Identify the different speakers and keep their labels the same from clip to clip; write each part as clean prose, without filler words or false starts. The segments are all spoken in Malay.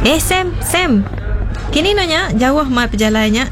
Speaker 1: Sam. Kini nanya jauh mai perjalannya.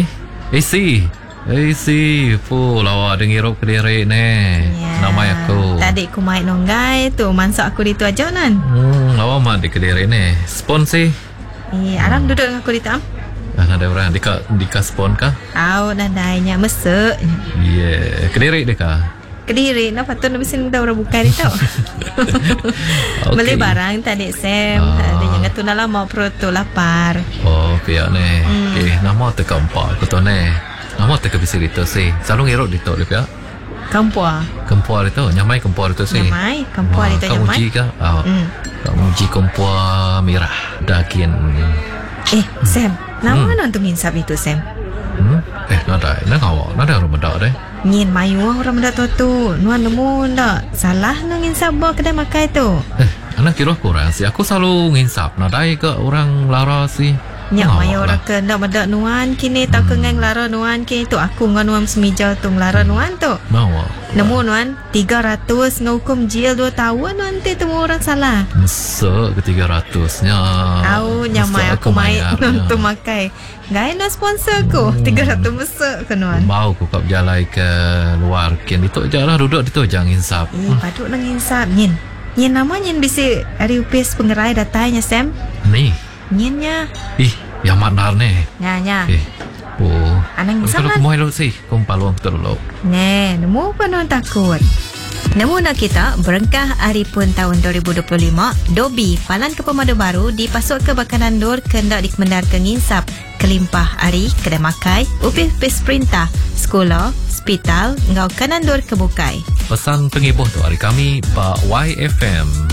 Speaker 2: Si pu lawa dengar kediri ni. Nama aku.
Speaker 1: Tadi aku mai nonggai tu mansak aku ditu aja nan.
Speaker 2: Lawa mah di kediri ni. Spon sih.
Speaker 1: Aram duduk dengan aku di tam.
Speaker 2: Ada orang dika spon kah?
Speaker 1: Nadainya mesek.
Speaker 2: Kediri deka.
Speaker 1: Kediri, patut nak mesin dah orang buka ni tau. Beli barang tadi Sam. Dia jangan tu nak lama perut tu lapar.
Speaker 2: Pihak ni. Nama teka empat aku tu ni. Nama teka bisa itu sih. Selalu ngerok itu dia pihak. Kempua itu, nyamai kempua itu sih.
Speaker 1: Kempua itu nyamai.
Speaker 2: Kamu uji kah? Kamu uji kempua merah daging.
Speaker 1: Sam, nama nanti nginsap itu Sam.
Speaker 2: Nada orang mendak deh.
Speaker 1: Ngin mayu orang mendak tu. Nuan nemu ndak salah nang nginsap bawa kedai makai tu.
Speaker 2: Anak kira kurang sih. Aku selalu nginsap. Nadai ke orang lara sih.
Speaker 1: Nyak mayu orang ke ndak mendak nuan kini tak kengeng lara nuan kini tu aku ngan nuan semijau tu lara nuan tu.
Speaker 2: Mau.
Speaker 1: Nemu nuan 300 ngahukum jil 2 tahun nuan temu orang salah.
Speaker 2: Mesek ke 300-nya.
Speaker 1: Nyamai aku mai tu makai. Gaya nak sponsor ku 300 mesek ke nuan.
Speaker 2: Mau ku kap jalai ke luar kini tu jalan duduk di tu jangan nginsap.
Speaker 1: Patut nak nginsap Nyin nama Nyin bisa hari upis pengerai datanya Sam.
Speaker 2: Ni
Speaker 1: Nyinnya.
Speaker 2: Yang manar ni.
Speaker 1: Nya. Anang nginsap
Speaker 2: kan. Kalau kumoy lo sih, kumpaluang betul lo.
Speaker 1: Nemu apa nuan takut. Nemu nak kita berengkah hari pun tahun 2025 Dobi Palan ke Pemadu Baru dipasuk ke Bakanan Dur kendak dikemendar ke nginsap kelimpah hari kedai makai upis perintah sekolah hospital ngau Kanan Dur kebukai.
Speaker 2: Pesan pengibuh tu hari kami Pak YFM